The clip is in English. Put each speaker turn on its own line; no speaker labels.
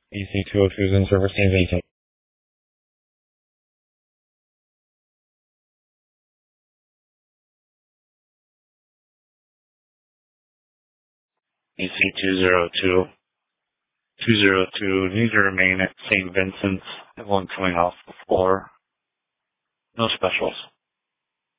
EC202 is in service, St. Vincent. EC202. 202 needs to remain at St. Vincent's. Everyone coming off the floor. No specials.